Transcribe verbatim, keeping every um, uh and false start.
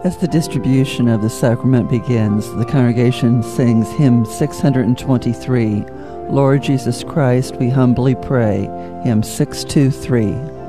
As the distribution of the sacrament begins, the congregation sings hymn six hundred twenty-three, Lord Jesus Christ, we humbly pray, hymn six two three.